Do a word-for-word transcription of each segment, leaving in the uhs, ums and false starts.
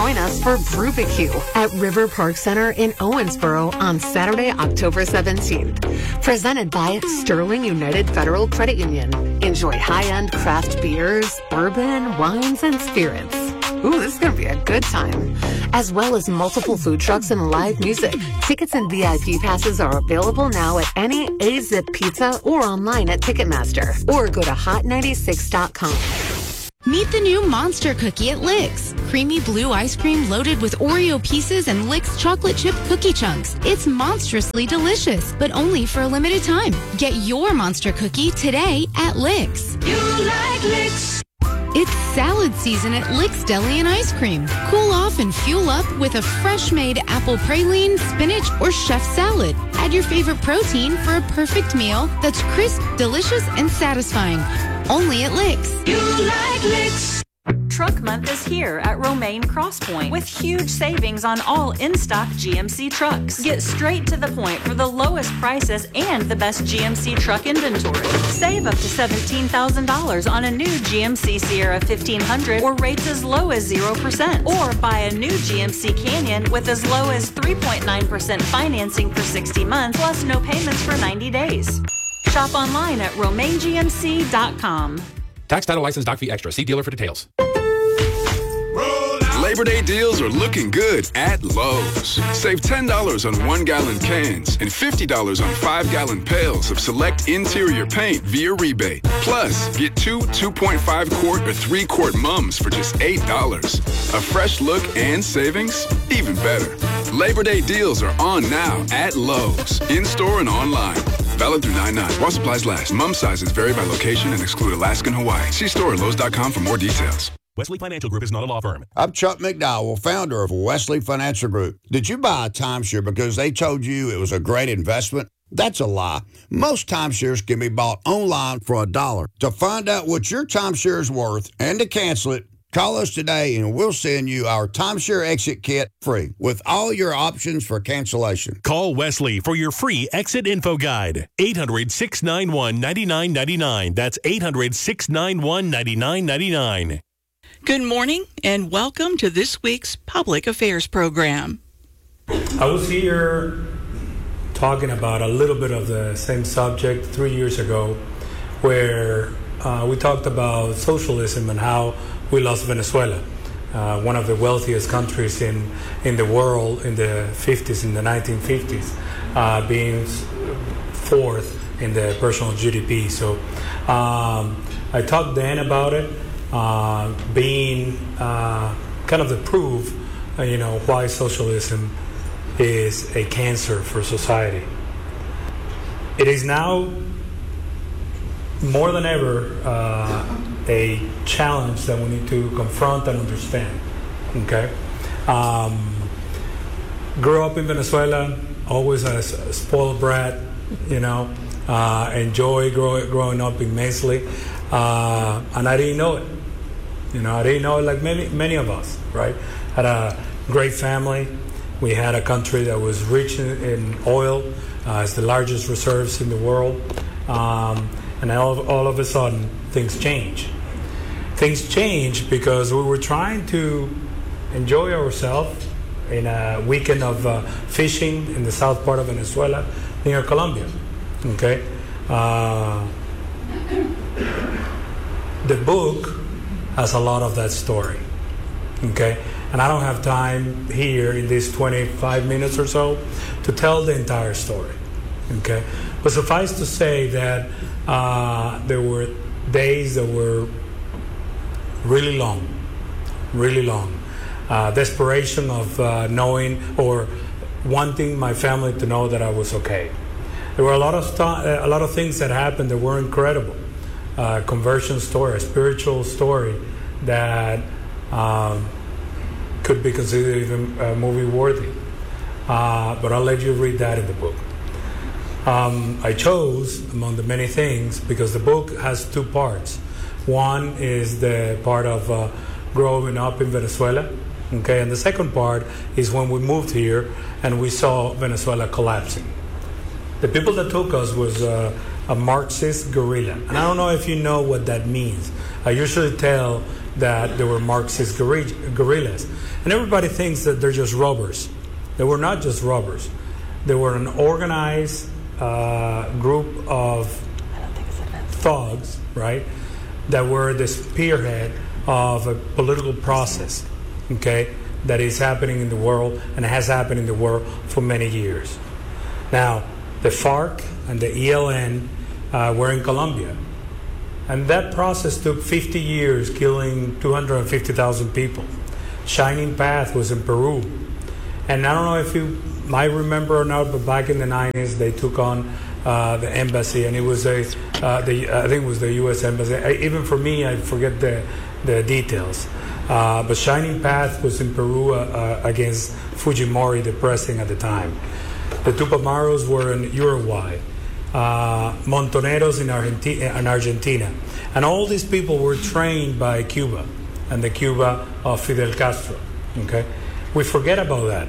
join us for Brubecue at River Park Center in Owensboro on Saturday, October seventeenth. Presented by Sterling United Federal Credit Union. Enjoy high-end craft beers, bourbon, wines, and spirits. Ooh, this is going to be a good time. As well as multiple food trucks and live music. Tickets and V I P passes are available now at any A-Zip Pizza or online at Ticketmaster. Or go to hot ninety-six dot com. Meet the new Monster Cookie at Licks. Creamy blue ice cream loaded with Oreo pieces and Licks chocolate chip cookie chunks. It's monstrously delicious, but only for a limited time. Get your Monster Cookie today at Licks. You like Licks. It's salad season at Licks Deli and Ice Cream. Cool off and fuel up with a fresh-made apple praline, spinach, or chef salad. Add your favorite protein for a perfect meal that's crisp, delicious, and satisfying. Only at Licks. You like Licks. Truck Month is here at Romaine Crosspoint with huge savings on all in-stock G M C trucks. Get straight to the point for the lowest prices and the best G M C truck inventory. Save up to seventeen thousand dollars on a new G M C Sierra fifteen hundred or rates as low as zero percent. Or buy a new G M C Canyon with as low as three point nine percent financing for sixty months plus no payments for ninety days. Shop online at romaine g m c dot com. Tax, title, license, doc fee extra. See dealer for details. Labor Day deals are looking good at Lowe's. Save ten dollars on one-gallon cans and fifty dollars on five-gallon pails of select interior paint via rebate. Plus, get two two point five quart or three quart mums for just eight dollars. A fresh look and savings? Even better. Labor Day deals are on now at Lowe's, in-store and online. Valid through nine nine. While supplies last. Mum sizes vary by location and exclude Alaska and Hawaii. See store at lowes dot com for more details. Wesley Financial Group is not a law firm. I'm Chuck McDowell, founder of Wesley Financial Group. Did you buy a timeshare because they told you it was a great investment? That's a lie. Most timeshares can be bought online for a dollar. To find out what your timeshare is worth and to cancel it, call us today and we'll send you our timeshare exit kit free with all your options for cancellation. Call Wesley for your free exit info guide. eight hundred, six nine one, nine nine nine nine. That's eight hundred, six nine one, nine nine nine nine. Good morning and welcome to this week's Public Affairs program. I was here talking about a little bit of the same subject three years ago where uh, we talked about socialism and how we lost Venezuela, uh, one of the wealthiest countries in, in the world in the fifties, in the nineteen fifties, uh, being fourth in the personal G D P. So um, I talked then about it. Uh, being uh, kind of the proof, uh, you know, why socialism is a cancer for society. It is now more than ever uh, a challenge that we need to confront and understand. Okay, um, grew up in Venezuela, always a spoiled brat, you know, uh, enjoy growing growing up immensely, uh, and I didn't know it. You know, I didn't know it like many many of us, right? Had a great family. We had a country that was rich in, in oil. Uh, it's the largest reserves in the world. Um, and all, all of a sudden, things change. Things change because we were trying to enjoy ourselves in a weekend of uh, fishing in the south part of Venezuela near Colombia. Okay? Uh, the book has a lot of that story, okay? And I don't have time here in these twenty-five minutes or so to tell the entire story, okay? But suffice to say that uh, there were days that were really long, really long. Uh, desperation of uh, knowing or wanting my family to know that I was okay. There were a lot of st- a lot of things that happened that were incredible. Uh, conversion story, a spiritual story that um, could be considered even uh, movie worthy. Uh, but I'll let you read that in the book. Um, I chose among the many things because the book has two parts. One is the part of uh, growing up in Venezuela, okay, and the second part is when we moved here and we saw Venezuela collapsing. The people that took us was uh, a Marxist guerrilla. And I don't know if you know what that means. I usually tell that they were Marxist guerrillas. And everybody thinks that they're just robbers. They were not just robbers. They were an organized uh, group of thugs, right, that were the spearhead of a political process, okay, that is happening in the world and has happened in the world for many years. Now, the FARC and the E L N uh, were in Colombia. And that process took fifty years, killing two hundred fifty thousand people. Shining Path was in Peru. And I don't know if you might remember or not, but back in the nineties, they took on uh, the embassy, and it was a, uh, the, I think it was the U S embassy. I, even for me, I forget the, the details. Uh, but Shining Path was in Peru uh, against Fujimori, the president at the time. The Tupamaros were in Uruguay. Uh, Montoneros in Argentina, in Argentina. And all these people were trained by Cuba and the Cuba of Fidel Castro. Okay? We forget about that.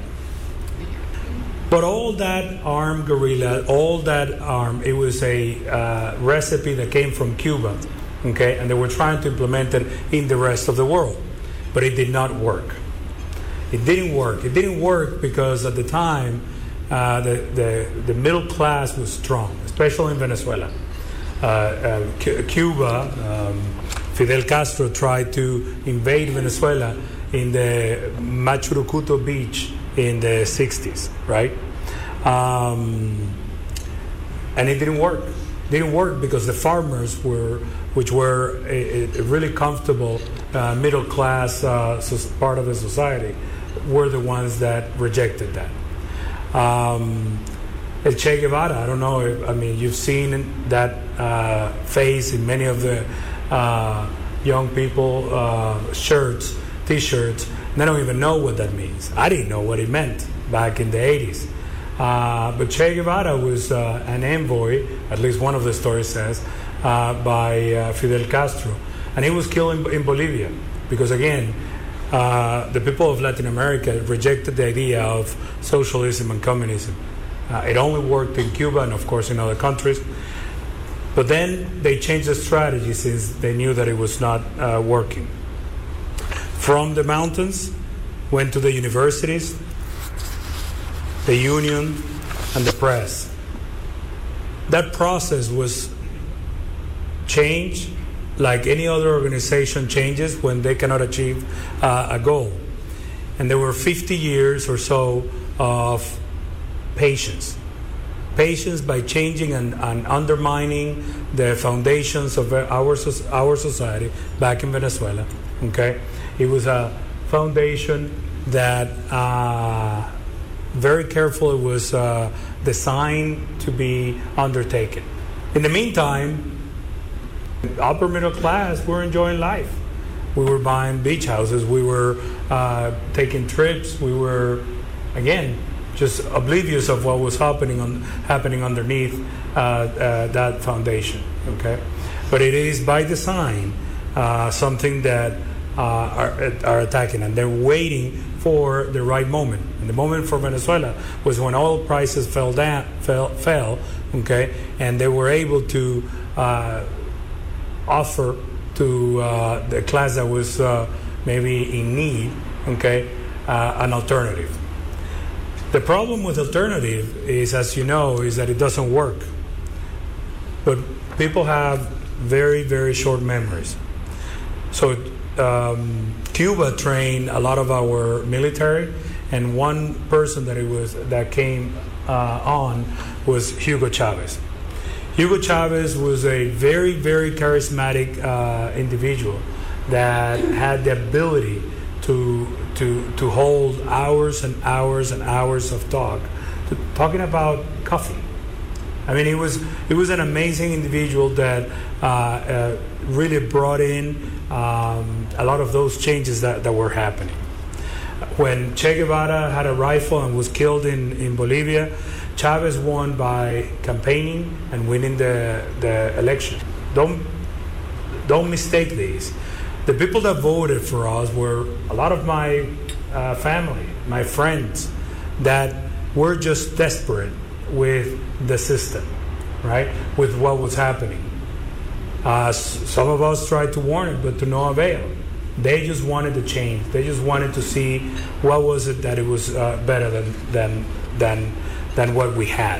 But all that armed guerrilla, all that arm, it was a uh, recipe that came from Cuba. Okay? And they were trying to implement it in the rest of the world. But it did not work. It didn't work. It didn't work because at the time, uh, the, the, the middle class was strong, especially in Venezuela. Uh, uh, C- Cuba, um, Fidel Castro tried to invade Venezuela in the Machurucuto beach in the sixties, right? Um, and it didn't work. It didn't work because the farmers were, which were a, a really comfortable uh, middle class uh, part of the society, were the ones that rejected that. Um, El Che Guevara, I don't know, if, I mean, you've seen that uh, face in many of the uh, young people uh, shirts, T-shirts. They don't even know what that means. I didn't know what it meant back in the eighties. Uh, but Che Guevara was uh, an envoy, at least one of the stories says, uh, by uh, Fidel Castro. And he was killed in, in Bolivia because, again, uh, the people of Latin America rejected the idea of socialism and communism. Uh, it only worked in Cuba and, of course, in other countries. But then they changed the strategy since they knew that it was not uh, working. From the mountains, went to the universities, the union, and the press. That process was changed like any other organization changes when they cannot achieve uh, a goal. And there were fifty years or so of patience. Patience by changing and, and undermining the foundations of our, our society back in Venezuela. Okay? It was a foundation that uh, very carefully was uh, designed to be undertaken. In the meantime, upper middle class were enjoying life. We were buying beach houses. We were uh, taking trips. We were, again, just oblivious of what was happening on happening underneath uh, uh, that foundation. Okay, but it is by design uh, something that uh, are, are attacking, and they're waiting for the right moment. And the moment for Venezuela was when oil prices fell down, fell, fell. Okay, and they were able to uh, offer to uh, the class that was uh, maybe in need, okay, uh, an alternative. The problem with alternative is, as you know, is that it doesn't work. But people have very, very short memories. So um, Cuba trained a lot of our military, and one person that it was that came uh, on was Hugo Chavez. Hugo Chavez was a very, very charismatic uh, individual that had the ability to to to hold hours and hours and hours of talk, to, talking about coffee. I mean, he was he was an amazing individual that uh, uh, really brought in um, a lot of those changes that, that were happening. When Che Guevara had a rifle and was killed in, in Bolivia, Chavez won by campaigning and winning the, the election. Don't don't mistake these. The people that voted for us were a lot of my uh, family, my friends, that were just desperate with the system, right? With what was happening. Uh, some of us tried to warn it, but to no avail. They just wanted to change. They just wanted to see what was it that it was uh, better than, than, than, than what we had.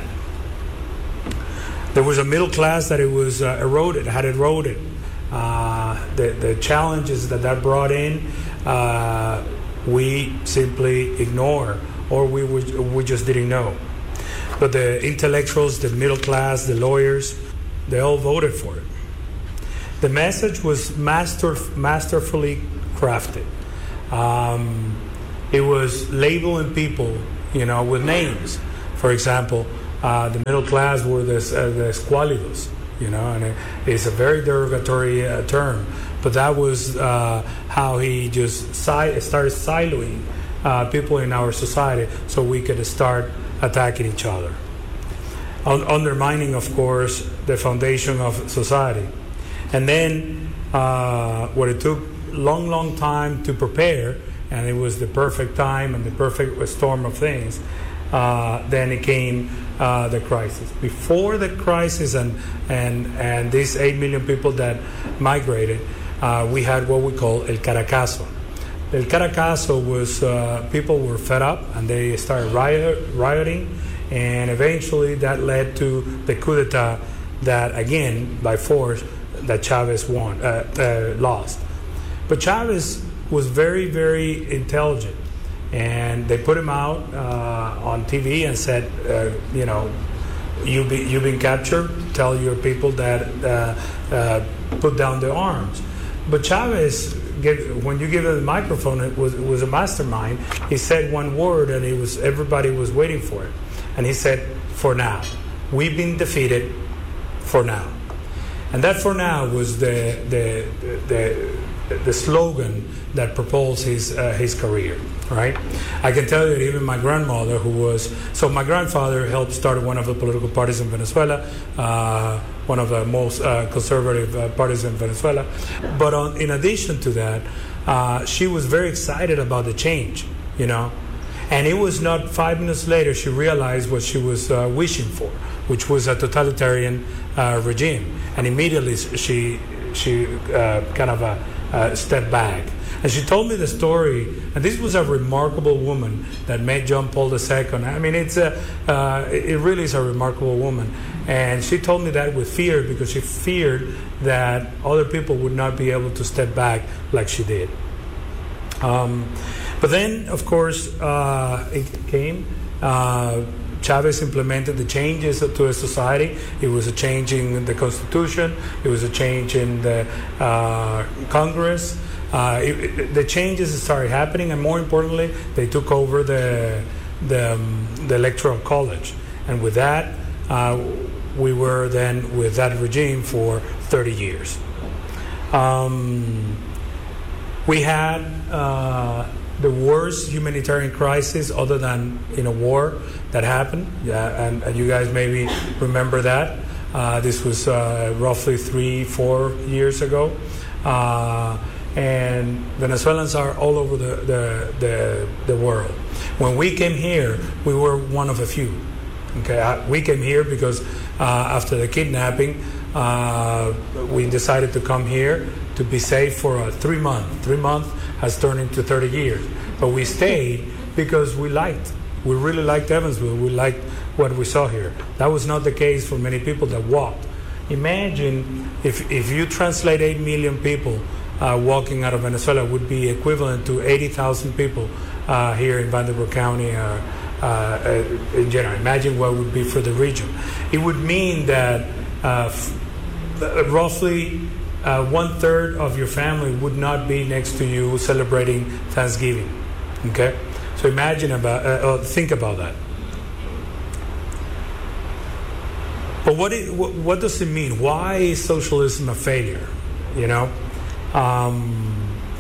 There was a middle class that it was uh, eroded, had eroded. Uh, the, the challenges that that brought in, uh, we simply ignore, or we, would, we just didn't know. But the intellectuals, the middle class, the lawyers, they all voted for it. The message was master, masterfully crafted. Um, it was labeling people, you know, with names. For example, uh, the middle class were the, uh, the escuálidos, you know, and it, it's a very derogatory uh, term. But that was uh, how he just si- started siloing uh, people in our society so we could start attacking each other. Un- undermining, of course, the foundation of society. And then uh, what it took long, long time to prepare, and it was the perfect time and the perfect storm of things, uh, then it came uh, the crisis. Before the crisis and, and, and these eight million people that migrated, uh, we had what we call El Caracazo. El Caracazo was uh, people were fed up and they started riot, rioting, and eventually that led to the coup d'etat that, again, by force, that Chavez won, uh, uh, lost. But Chavez was very, very intelligent, and they put him out uh, on T V and said, uh, you know, you be, you've been captured, tell your people that uh, uh, put down their arms. But Chavez, gave, when you give him the microphone, it was, it was a mastermind. He said one word, and it was everybody was waiting for it. And he said, for now. We've been defeated for now. And that for now was the the the, the slogan that propelled his uh, his career, right? I can tell you that even my grandmother, who was so my grandfather helped start one of the political parties in Venezuela, uh, one of the most uh, conservative uh, parties in Venezuela. But on, in addition to that, uh, she was very excited about the change, you know. And it was not five minutes later she realized what she was uh, wishing for, which was a totalitarian uh, regime. And immediately she she uh, kind of uh, uh, stepped back. And she told me the story, and this was a remarkable woman that met John Paul the Second. I mean, it's a, uh, it really is a remarkable woman. And she told me that with fear, because she feared that other people would not be able to step back like she did. Um, but then, of course, uh, it came. Uh, Chavez implemented the changes to the society. It was a change in the Constitution. It was a change in the uh, Congress. Uh, it, it, the changes started happening, and more importantly, they took over the the, um, the Electoral College. And with that, uh, we were then with that regime for thirty years. Um, we had uh, the worst humanitarian crisis other than in a war that happened. Yeah, and, and you guys maybe remember that. Uh, this was uh, roughly three, four years ago. Uh, and Venezuelans are all over the, the, the, the world. When we came here, we were one of a few. Okay, I, we came here because uh, after the kidnapping, uh, we decided to come here to be safe for a three month. Three months has turned into thirty years. But we stayed because we liked. We really liked Evansville. We liked what we saw here. That was not the case for many people that walked. Imagine if, if you translate eight million people uh, walking out of Venezuela, would be equivalent to eighty thousand people uh, here in Vanderbilt County uh, uh, in general. Imagine what it would be for the region. It would mean that uh, f- roughly Uh, one third of your family would not be next to you celebrating Thanksgiving. Okay, so imagine about, uh, uh, think about that. But what, it, what what does it mean? Why is socialism a failure? You know, um,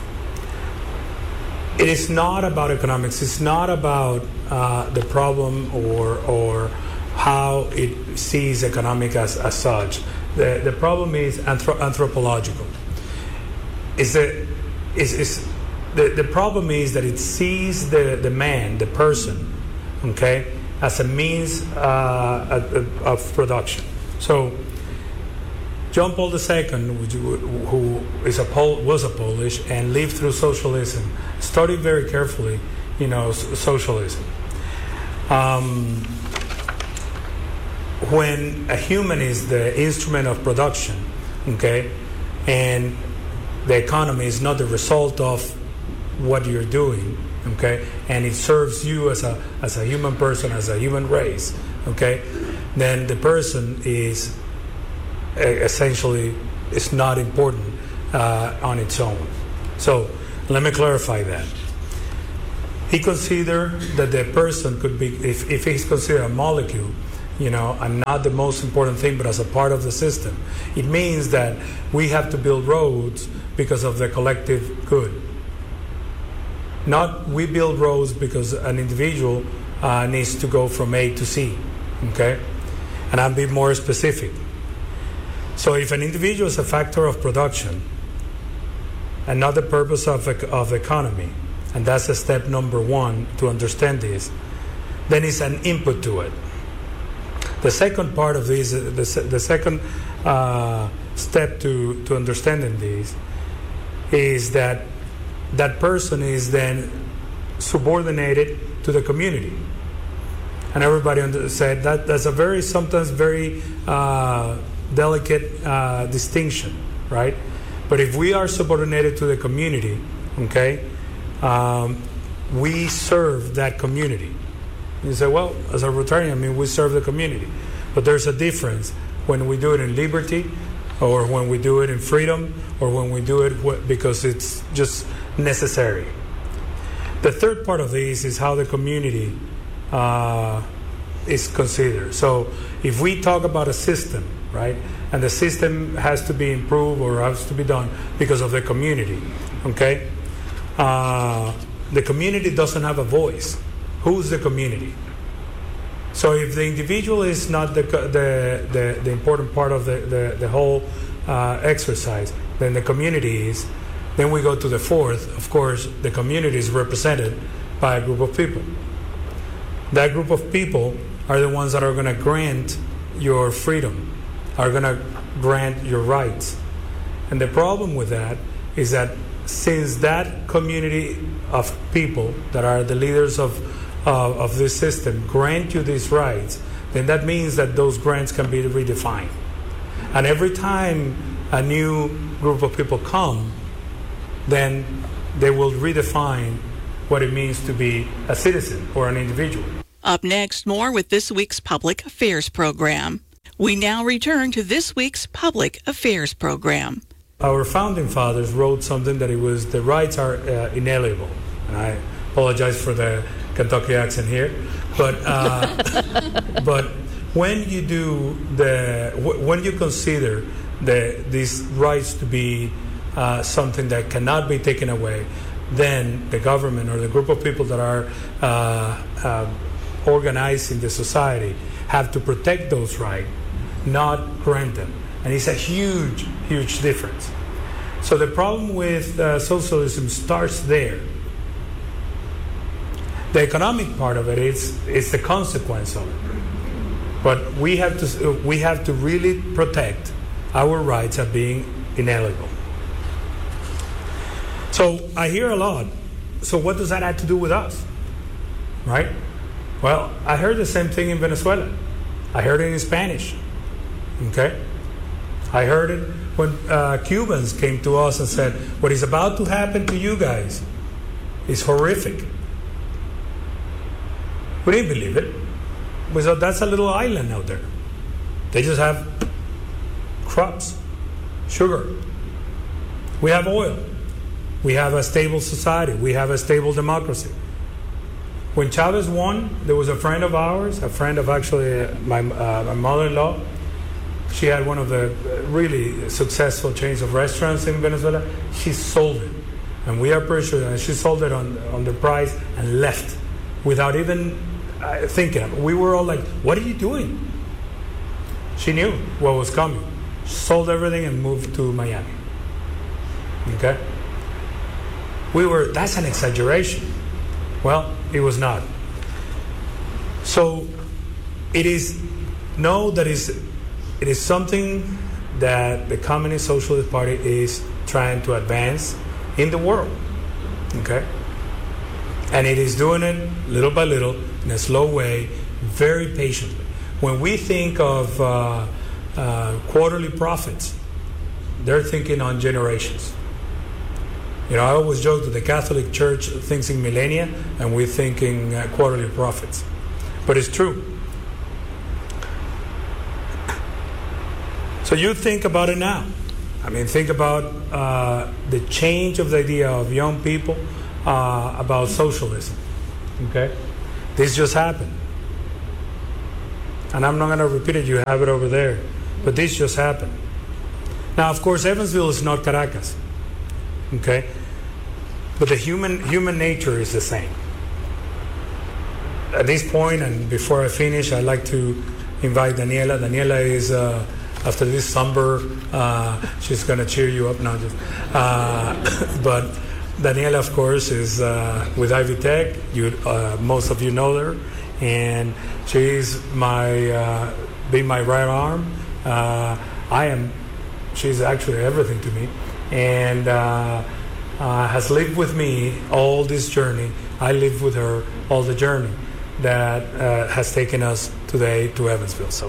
it is not about economics. It's not about uh, the problem or or how it sees economic as, as such. The, the problem is anthro- anthropological. Is the, is, is the, the problem is that it sees the, the man, the person, okay, as a means uh, of, of production. So John Paul the Second, who is a Pol- was a Polish and lived through socialism, studied very carefully, you know, socialism. Um, when a human is the instrument of production, okay, and the economy is not the result of what you're doing, okay, and it serves you as a as a human person, as a human race, okay, then the person is essentially is not important uh, on its own. So let me clarify that. He considered that the person could be, if, if he's considered a molecule, you know, and not the most important thing, but as a part of the system, it means that we have to build roads because of the collective good. Not we build roads because an individual uh, needs to go from A to C, okay? And I'll be more specific. So if an individual is a factor of production and not the purpose of, of economy, and that's a step number one to understand this, then it's an input to it. The second part of this, the, the second uh, step to, to understanding this is that that person is then subordinated to the community. And everybody said that that's a very, sometimes very uh, delicate uh, distinction, right? But if we are subordinated to the community, okay, um, we serve that community. You say, well, as a Rotarian, I mean, we serve the community. But there's a difference when we do it in liberty, or when we do it in freedom, or when we do it because it's just necessary. The third part of this is how the community uh, is considered. So if we talk about a system, right, and the system has to be improved or has to be done because of the community, okay, uh, the community doesn't have a voice. Who's the community? So if the individual is not the the, the, the important part of the, the, the whole uh, exercise, then the community is. Then we go to the fourth. Of course, the community is represented by a group of people. That group of people are the ones that are going to grant your freedom, are going to grant your rights. And the problem with that is that since that community of people that are the leaders of Uh, of this system grant you these rights, then that means that those grants can be redefined. And every time a new group of people come, then they will redefine what it means to be a citizen or an individual. Up next, more with this week's Public Affairs program. We now return to this week's Public Affairs program. Our founding fathers wrote something that it was, the rights are uh, inalienable. And I apologize for the Kentucky accent here, but uh, but when you do the when you consider the these rights to be uh, something that cannot be taken away, then the government or the group of people that are uh, uh, organizing the society have to protect those rights, not grant them, and it's a huge, huge difference. So the problem with uh, socialism starts there. The economic part of it is is the consequence of it, but we have to we have to really protect our rights of being inalienable. So I hear a lot. So what does that have to do with us, right? Well, I heard the same thing in Venezuela. I heard it in Spanish. Okay, I heard it when uh, Cubans came to us and said, "What is about to happen to you guys is horrific." We didn't believe it. We thought that's a little island out there. They just have crops, sugar. We have oil. We have a stable society. We have a stable democracy. When Chavez won, there was a friend of ours, a friend of actually my, uh, my mother-in-law. She had one of the really successful chains of restaurants in Venezuela. She sold it. And we are pretty sure that she sold it on, on the price and left without even Uh, thinking of it. We were all like, what are you doing? She knew what was coming. She sold everything and moved to Miami. Okay? We were, that's an exaggeration. Well, it was not. So it is, no, that is, it is something that the Communist Socialist Party is trying to advance in the world, okay? And it is doing it little by little, in a slow way, very patiently. When we think of uh, uh, quarterly profits, they're thinking on generations. You know, I always joke that the Catholic Church thinks in millennia, and we're thinking uh, quarterly profits. But it's true. So you think about it now. I mean, think about uh, the change of the idea of young people uh, about socialism. Okay? This just happened. And I'm not going to repeat it. You have it over there. But this just happened. Now, of course, Evansville is not Caracas. Okay? But the human human nature is the same. At this point, and before I finish, I'd like to invite Daniela. Daniela is... Uh, After this somber, uh, she's going to cheer you up now. Just, uh, but Daniela, of course, is uh, with Ivy Tech. You, uh, most of you know her, and she's my, uh, been my right arm. Uh, I am, she's actually everything to me, and uh, uh, has lived with me all this journey. I lived with her all the journey that uh, has taken us today to Evansville. So.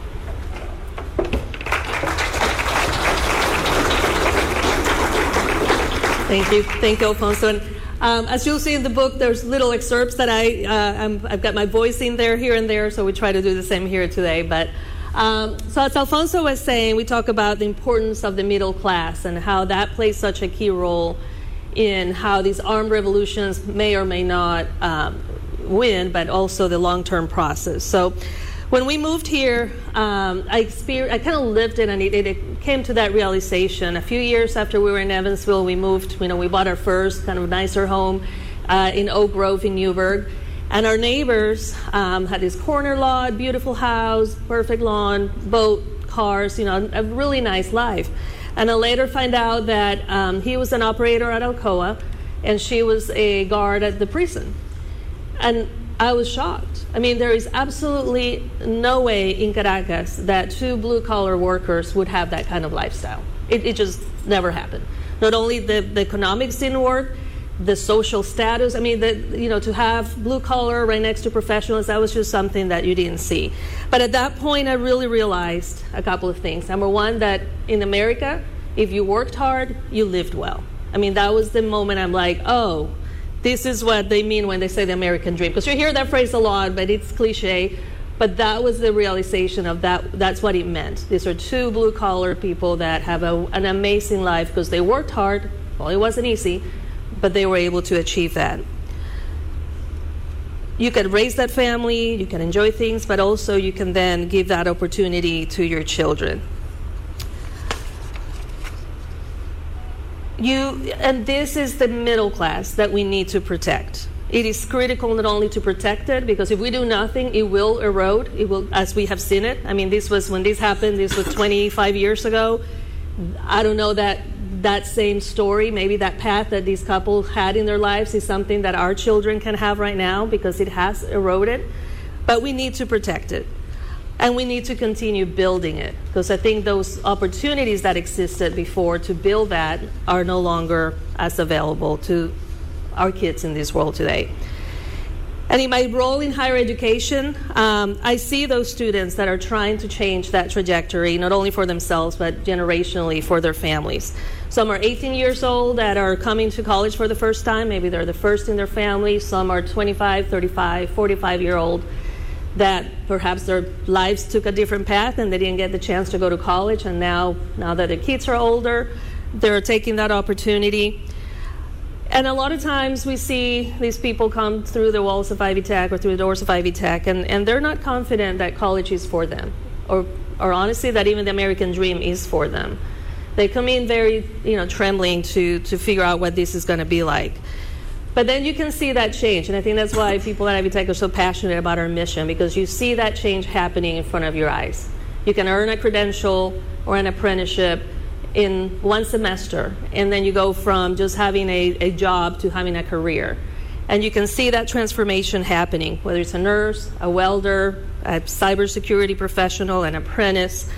Thank you. Thank you, Alfonso. And, um, as you'll see in the book, there's little excerpts that I, uh, I'm, I've got my voice in there, here and there, so we try to do the same here today. But um, so as Alfonso was saying, we talk about the importance of the middle class and how that plays such a key role in how these armed revolutions may or may not um, win, but also the long-term process. So when we moved here, um, I experienced, I kind of lived it, and it, it came to that realization. A few years after we were in Evansville, we moved, you know, we bought our first kind of nicer home uh, in Oak Grove in Newburgh. And our neighbors um, had this corner lot, beautiful house, perfect lawn, boat, cars, you know, a really nice life. And I later find out that um, he was an operator at Alcoa, and she was a guard at the prison. And I was shocked. I mean, there is absolutely no way in Caracas that two blue-collar workers would have that kind of lifestyle. It, it just never happened. Not only the, the economics didn't work, the social status. I mean, the, you know, to have blue-collar right next to professionals, that was just something that you didn't see. But at that point, I really realized a couple of things. Number one, that in America, if you worked hard, you lived well. I mean, that was the moment I'm like, oh, this is what they mean when they say the American dream. Because you hear that phrase a lot, but it's cliche. But that was the realization of that. That's what it meant. These are two blue-collar people that have a, an amazing life because they worked hard. Well, it wasn't easy, but they were able to achieve that. You can raise that family, you can enjoy things, but also you can then give that opportunity to your children. You, and this is the middle class that we need to protect. It is critical not only to protect it, because if we do nothing, it will erode. It will, as we have seen it. I mean, this was when this happened. This was twenty-five years ago. I don't know that that same story, maybe that path that these couples had in their lives is something that our children can have right now, because it has eroded. But we need to protect it. And we need to continue building it, because I think those opportunities that existed before to build that are no longer as available to our kids in this world today. And in my role in higher education, um, I see those students that are trying to change that trajectory, not only for themselves, but generationally for their families. Some are eighteen years old that are coming to college for the first time. Maybe they're the first in their family. Some are twenty-five, thirty-five, forty-five-year-old that perhaps their lives took a different path and they didn't get the chance to go to college. And now, now that their kids are older, they're taking that opportunity. And a lot of times we see these people come through the walls of Ivy Tech or through the doors of Ivy Tech, and, and they're not confident that college is for them, or, or honestly that even the American dream is for them. They come in very, you know, trembling to, to figure out what this is going to be like. But then you can see that change, and I think that's why people at Ivy Tech are so passionate about our mission, because you see that change happening in front of your eyes. You can earn a credential or an apprenticeship in one semester, and then you go from just having a, a job to having a career. And you can see that transformation happening, whether it's a nurse, a welder, a cybersecurity professional, an apprentice.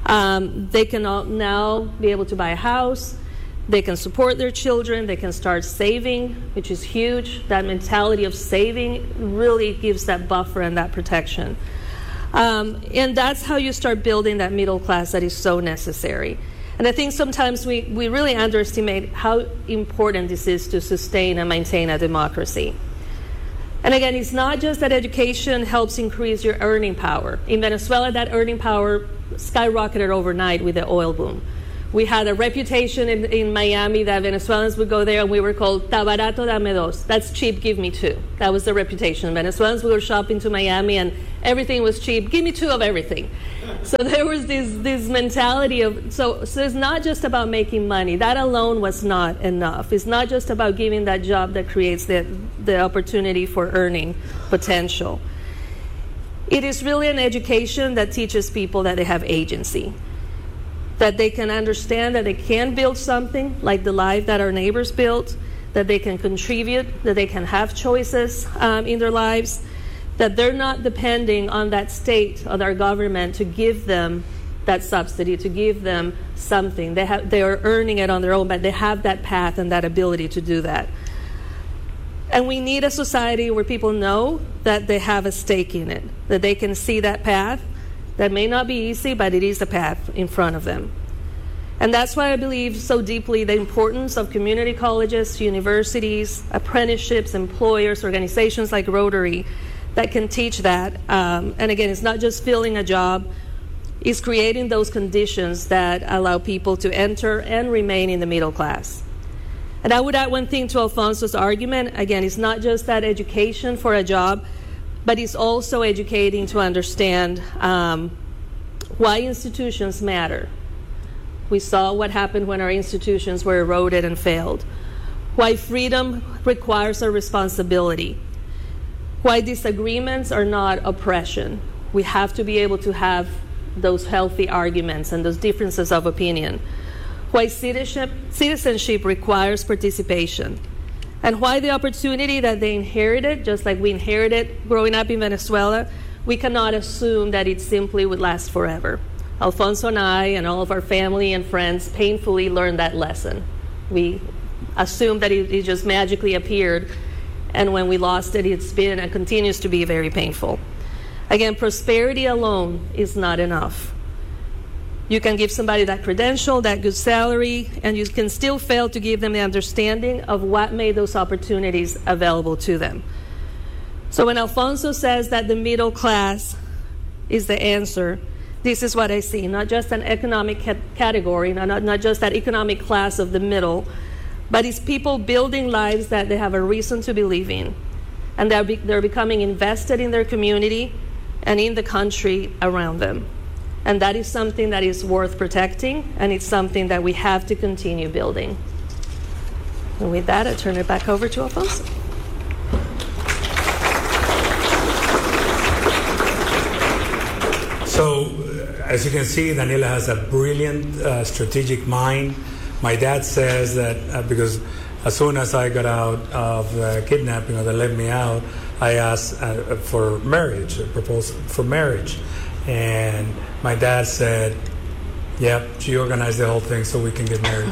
Um, they can all now be able to buy a house. They can support their children. They can start saving, which is huge. That mentality of saving really gives that buffer and that protection. Um, and that's how you start building that middle class that is so necessary. And I think sometimes we, we really underestimate how important this is to sustain and maintain a democracy. And again, it's not just that education helps increase your earning power. In Venezuela, that earning power skyrocketed overnight with the oil boom. We had a reputation in, in Miami that Venezuelans would go there and we were called "Ta barato, dame dos." That's cheap, give me two. That was the reputation. Venezuelans would go shopping to Miami and everything was cheap. Give me two of everything. So there was this this mentality of, so, so it's not just about making money. That alone was not enough. It's not just about giving that job that creates the, the opportunity for earning potential. It is really an education that teaches people that they have agency, that they can understand that they can build something like the life that our neighbors built, that they can contribute, that they can have choices um, in their lives, that they're not depending on that state or their government to give them that subsidy, to give them something. They have, they are earning it on their own, but they have that path and that ability to do that. And we need a society where people know that they have a stake in it, that they can see that path. That may not be easy, but it is a path in front of them. And that's why I believe so deeply the importance of community colleges, universities, apprenticeships, employers, organizations like Rotary that can teach that. Um, and again, it's not just filling a job, it's creating those conditions that allow people to enter and remain in the middle class. And I would add one thing to Alfonso's argument. Again, it's not just that education for a job, but it's also educating to understand um, why institutions matter. We saw what happened when our institutions were eroded and failed. Why freedom requires a responsibility. Why disagreements are not oppression. We have to be able to have those healthy arguments and those differences of opinion. Why citizenship, citizenship requires participation. And why the opportunity that they inherited, just like we inherited growing up in Venezuela, we cannot assume that it simply would last forever. Alfonso and I and all of our family and friends painfully learned that lesson. We assumed that it, it just magically appeared, and when we lost it, it's been and continues to be very painful. Again, prosperity alone is not enough. You can give somebody that credential, that good salary, and you can still fail to give them the understanding of what made those opportunities available to them. So when Alfonso says that the middle class is the answer, this is what I see, not just an economic ca- category, not, not just that economic class of the middle, but it's people building lives that they have a reason to believe in, and they're, be- they're becoming invested in their community and in the country around them. And that is something that is worth protecting, and it's something that we have to continue building. And with that, I turn it back over to Alfonso. So, as you can see, Daniela has a brilliant uh, strategic mind. My dad says that uh, because as soon as I got out of the kidnapping, or they let me out, I asked uh, for marriage, a proposal for marriage. And my dad said, yep, yeah, she organized the whole thing so we can get married.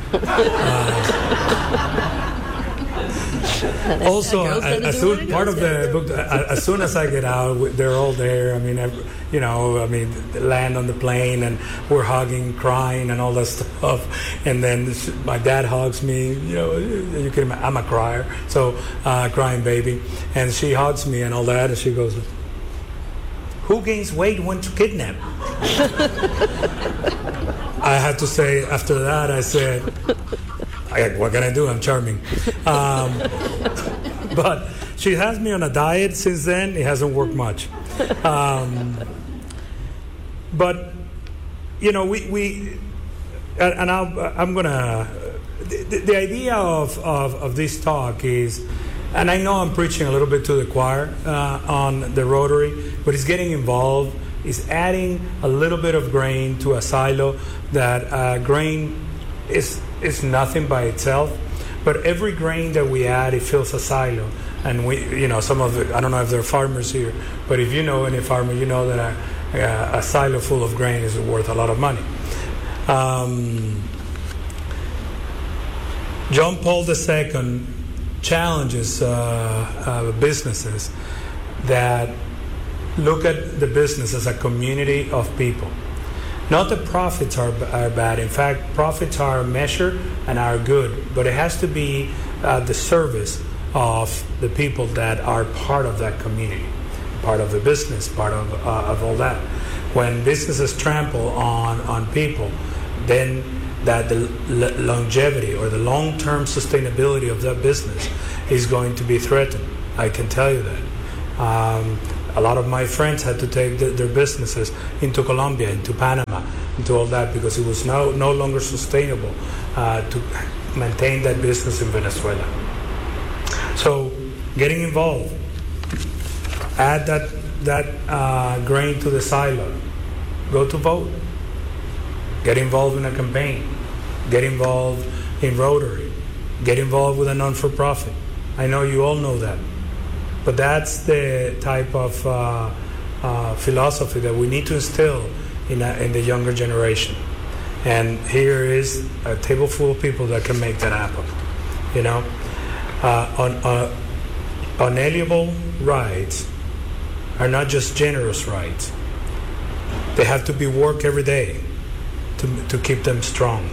uh, also, as, as soon, part of the book, as soon as I get out, they're all there. I mean, you know, I mean, land on the plane, and we're hugging, crying, and all that stuff. And then my dad hugs me. You know, you can. I'm a crier, so uh, crying baby, and she hugs me and all that, and she goes, "Who gains weight when to kidnap?" I had to say, after that, I said, what can I do? I'm charming. Um, but she has me on a diet since then. It hasn't worked much. Um, but, you know, we, we and I'll, I'm going to, the, the idea of, of, of this talk is, and I know I'm preaching a little bit to the choir uh, on the Rotary, but it's getting involved. It's adding a little bit of grain to a silo that uh, grain is is nothing by itself, but every grain that we add, it fills a silo. And we, you know, some of the, I don't know if there are farmers here, but if you know any farmer, you know that a, Uh, a silo full of grain is worth a lot of money. Um, John Paul the Second challenges uh, uh, businesses that look at the business as a community of people. Not that profits are, are bad. In fact, profits are measured and are good, but it has to be at the service of the people that are part of that community, part of the business, part of, uh, of all that. When businesses trample on, on people, then that the l- longevity or the long-term sustainability of that business is going to be threatened. I can tell you that. Um, a lot of my friends had to take the, their businesses into Colombia, into Panama, into all that, because it was no, no longer sustainable uh, to maintain that business in Venezuela. So getting involved, add that, that uh, grain to the silo, go to vote, get involved in a campaign, get involved in Rotary, get involved with a non-for-profit. I know you all know that. But that's the type of uh, uh, philosophy that we need to instill in, a, in the younger generation. And here is a table full of people that can make that happen. You know, uh, un, uh, unalienable rights are not just generous rights. They have to be worked every day to, to keep them strong.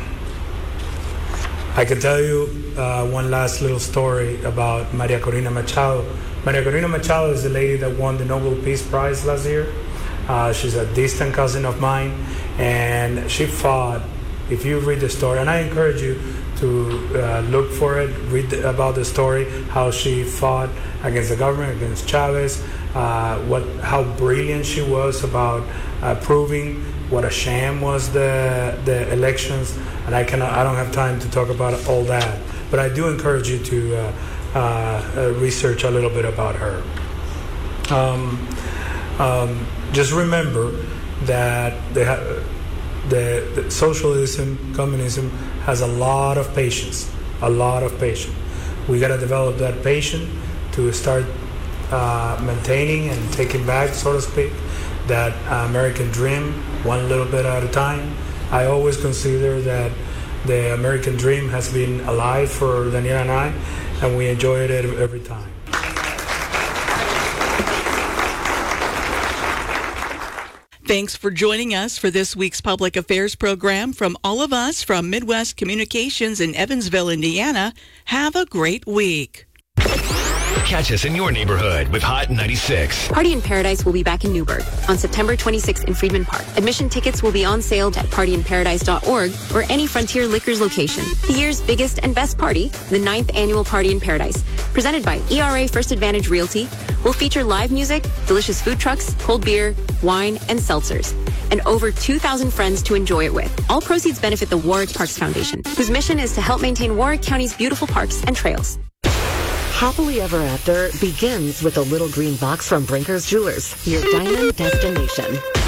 I can tell you uh, one last little story about Maria Corina Machado. Maria Corina Machado is the lady that won the Nobel Peace Prize last year. Uh, she's a distant cousin of mine, and she fought. If you read the story, and I encourage you to uh, look for it, read the, about the story, how she fought against the government, against Chavez, uh, what, how brilliant she was about uh, proving what a sham was the the elections. And I cannot, I don't have time to talk about all that, but I do encourage you to uh, uh, uh, research a little bit about her. Um, um, just remember that the, the, the socialism, communism has a lot of patience, a lot of patience. We got to develop that patience to start uh, maintaining and taking back, so to speak, that uh, American dream, one little bit at a time. I always consider that the American dream has been alive for Daniela and I, and we enjoy it every time. Thanks for joining us for this week's Public Affairs program. From all of us from Midwest Communications in Evansville, Indiana, have a great week. Catch us in your neighborhood with Hot ninety-six. Party in Paradise will be back in Newburgh on September twenty-sixth in Freedman Park. Admission tickets will be on sale at party in paradise dot org or any Frontier Liquors location. The year's biggest and best party, the ninth annual Party in Paradise, presented by E R A First Advantage Realty, will feature live music, delicious food trucks, cold beer, wine, and seltzers, and over two thousand friends to enjoy it with. All proceeds benefit the Warwick Parks Foundation, whose mission is to help maintain Warwick County's beautiful parks and trails. Happily Ever After begins with a little green box from Brinker's Jewelers, your diamond destination.